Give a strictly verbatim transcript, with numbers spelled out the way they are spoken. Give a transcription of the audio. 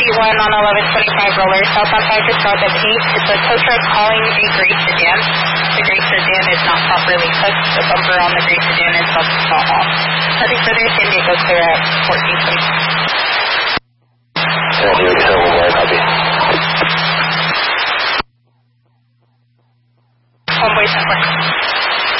one on eleven twenty-five roller, southbound five just got the paint. It's a tow truck calling a gray sedan. The gray sedan is not properly hooked. The bumper on the gray sedan is about to fall off. Nothing further, San Diego clear at fourteen twenty.